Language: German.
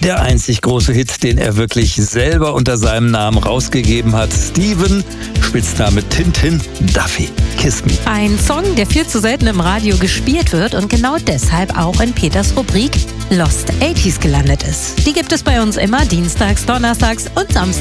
der einzig große Hit, den er wirklich selber unter seinem Namen rausgegeben hat. Stephen, Spitzname Tintin, Duffy, Kiss Me. Ein Song, der viel zu selten im Radio gespielt wird und genau deshalb auch in Peters Rubrik Lost 80s gelandet ist. Die gibt es bei uns immer dienstags, donnerstags und samstags